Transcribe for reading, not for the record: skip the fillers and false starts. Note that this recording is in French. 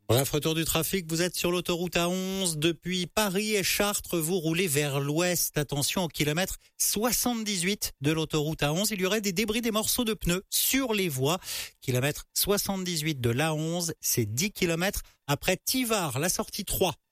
Bref, retour du trafic, vous êtes sur l'autoroute A11 depuis Paris et Chartres, vous roulez vers l'ouest. Attention au kilomètre 78 de l'autoroute A11, il y aurait des débris, des morceaux de pneus sur les voies. Kilomètre 78 de l'A11, c'est 10 kilomètres après Tivars, la sortie 3.